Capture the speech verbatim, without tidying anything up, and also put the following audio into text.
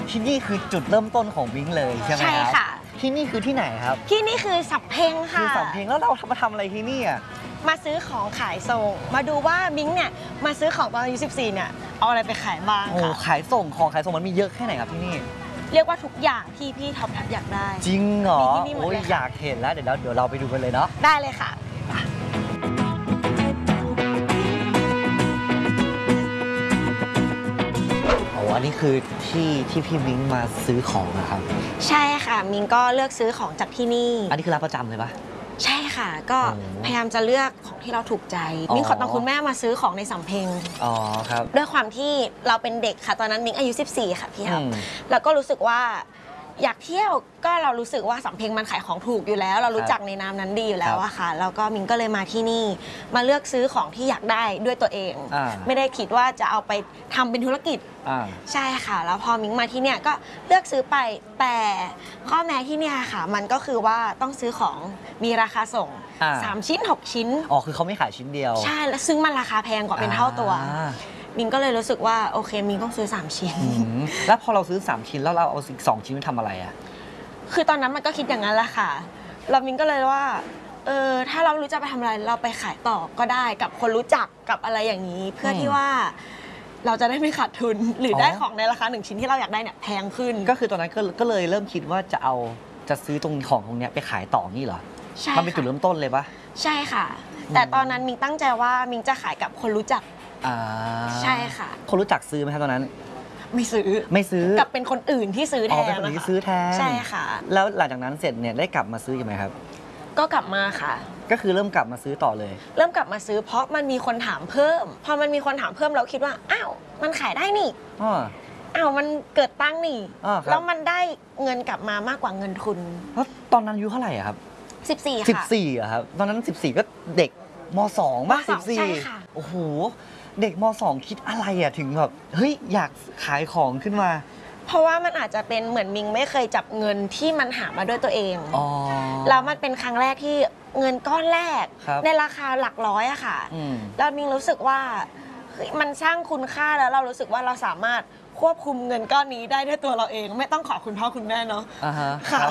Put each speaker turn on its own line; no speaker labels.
ที่นี่คือจุดเริ่มต้นของวิ้งเลยใช่ไหมครับใช่ค่ะที่นี่คือที่ไหนครับ
ที่นี่คือสำเพ็งค่ะ
คือสำเพ็งแล้วเรามาทำอะไรที่นี่อ่ะ
มาซื้อของขายส่งมาดูว่ามิ้งเนี่ยมาซื้อของตอนอายุสิบสี่เนี่ยเอาอะไรไปขายบ้างค่ะโอ้
ขายส่งของขายส่งมันมีเยอะแค่ไหนครับที่นี่
เรียกว่าทุกอย่างที่พี่ท็อปอยากได้
จริงเหรอโอ้ยอยากเห็นแล้วเดี๋ยวเราเดี๋ยวเราไปดูกันเลยเนาะ
ได้เลยค่ะ
โอ้อันนี้คือที่ที่พี่มิ้งมาซื้อของนะครับ
ใช่ค่ะมิ้งก็เลือกซื้อของจากที่นี่
อันนี้คือร้านประจำเลยปะ
ใช่ค่ะก็พยายามจะเลือกของที่เราถูกใจมิ้งขอตอนคุณแม่มาซื้อของในสำเพ็ง
อ๋อครับ
ด้วยความที่เราเป็นเด็กค่ะตอนนั้นมิ้งอายุสิบสี่ค่ะพี่ครับแล้วก็รู้สึกว่าอยากเที่ยวก็เรารู้สึกว่าสำเพ็งมันขายของถูกอยู่แล้วเรารู้จักในนามนั้นดีอยู่แล้วอะค่ะแล้วก็มิ้งก็เลยมาที่นี่มาเลือกซื้อของที่อยากได้ด้วยตัวเองไม่ได้คิดว่าจะเอาไปทำเป็นธุรกิจใช่ค่ะแล้วพอมิ้งมาที่เนี่ยก็เลือกซื้อไปแต่ข้อแม้ที่เนี่ยค่ะมันก็คือว่าต้องซื้อของมีราคาส่งสามชิ้นหกชิ้น
อ๋อคือเขาไม่ขายชิ้นเดียว
ใช่แล้วซึ่งมันราคาแพงกว่าเป็นเท่าตัวมิงก็เลยรู้สึกว่าโอเคมิงต้องซื้อสามชิ้น
แล้วพอเราซื้อสามชิ้นแล้วเราเอาอีกสองชิ้นไปทำอะไรอ่ะ
คือตอนนั้นมันก็คิดอย่างนั้นแหละค่ะเรามิงก็เลยว่าเออถ้าเรารู้จะไปทำอะไรเราไปขายต่อก็ได้กับคนรู้จักกับอะไรอย่างนี้เพื่อที่ว่าเราจะได้ไม่ขาดทุนหรือได้ของในราคาหนึ่งชิ้นที่เราอยากได้เนี่ยแพงขึ้น
ก็คือตอนนั้นก็เลยเริ่มคิดว่าจะเอาจะซื้อตรงของตรงนี้ไปขายต่อนี่เหรอใช่มันเป็นจุดเริ่มต้นเลยปะ
ใช่ค่ะแต่ตอนนั้นมิงตั้งใจว่ามิงจะขายกับคนรู้จักใช่ค่ะ
คนรู้จักซื้อไหมครับตอนนั้น
ไม่ซื้อ
ไม่ซื้อ
กับเป็นคนอื่นที่ซื้อแทน
เป็นคนที่ซื้อแทน
ใช่ค่ะ
แล้วหลังจากนั้นเสร็จเนี่ยได้กลับมาซื้อไหมครับ
ก็กลับมาค่ะ
ก็คือเริ่มกลับมาซื้อต่อเลย
เริ่มกลับมาซื้อเพราะมันมีคนถามเพิ่มพอมันมีคนถามเพิ่มเราคิดว่าอ้าวมันขายได้นี่อ้าวมันเกิดตั้งนี่แล้วมันได้เงินกลับมามากกว่าเงินทุน
แล้วตอนนั้นอายุเท่าไหร่ครับ
สิบสี่ค่ะ
สิบสี่อะครับตอนนั้นสิบสี่ก็เด็กมสองมากสิบสี่โอ้โหเด็กมสองคิดอะไรอะถึงแบบเฮ้ยอยากขายของขึ้นมา
เพราะว่ามันอาจจะเป็นเหมือนมิงไม่เคยจับเงินที่มันหามาด้วยตัวเองแล้วมันเป็นครั้งแรกที่เงินก้อนแรกในราคาหลักร้อยอะค่ะแล้วมิงรู้สึกว่ามันสร้างคุณค่าแล้วเรารู้สึกว่าเราสามารถควบคุมเงินก้อนนี้ได้ด้วยตัวเราเองไม่ต้องขอคุณพ่อคุณแม่เนาะค่ะ